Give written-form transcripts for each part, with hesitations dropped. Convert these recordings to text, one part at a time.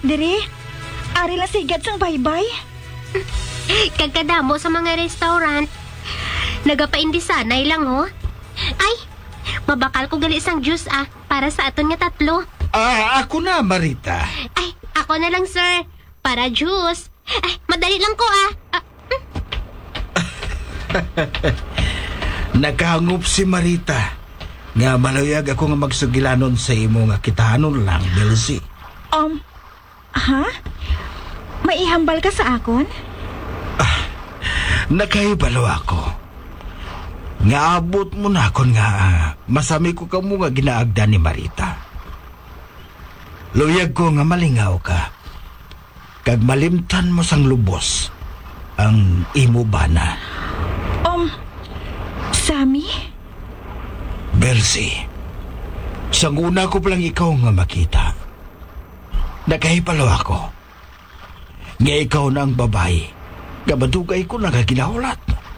Diri, ari lang sigat sang baybay. Kagkadamo sa mga restaurant. Nagapaindisanay lang, ho. Ay, mabakal ko gali sang juice, para sa aton nga tatlo. Ako na, Marita. Ay, ako na lang, sir. Para juice. Ay, madali lang ko, Nakahangop si Marita. Nga malayag ako nga magsugilanon sa imo nga kitahanon lang, Belsi. Ha? Maihambal ka sa akon? Nakaibalo ako. Nga abot mo na akon nga masami ko ka mo nga ginaagda ni Marita. Luyag ko nga malingaw ka. Kag malimtan mo sang lubos ang imo bana. Sammy? Belsi, sang una ko palang ikaw nga makita. Nakahipalo ako. Nga ikaw na ang babae. Nga madugay ko na kaginahulat.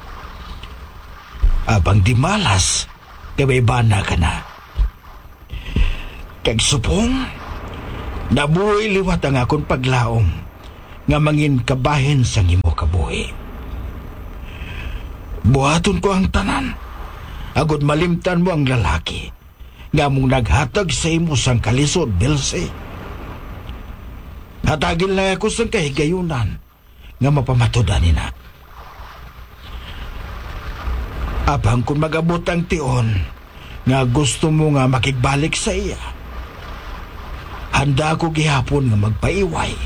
Abang di malas, kabibana ka na. Kag supong, nabuhay liwat ang akong paglaom nga mangin kabahin sang imo kabuhi. Buhaton ko ang tanan, agud malimtan mo ang lalaki nga mong naghatag sa imo sang kalisod, Belsi. Hatagin lang ako sang kahigayunan nga mapamatudan na. Abang kung magabot ang tion nga gusto mo nga makigbalik sa iya, handa ako gihapon nga magpaiway.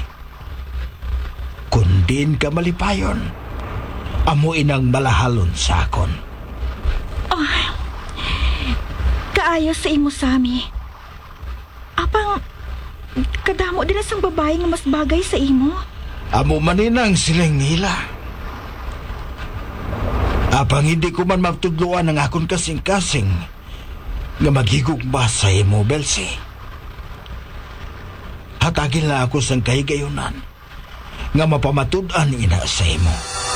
Kung din ka malipayon, amo inang malahalon sa akon. Kaayo sa imo, Sammy. Apang kadamo din sang babae nga mas bagay sa imo. Amo maninang silang nila. Apang hindi ko man magtudluan ang akon kasing-kasing nga maghigugma sa imo, Belsi. Hatagin lang ako sang kahigayunan nga mapamatud-an ina sa imo.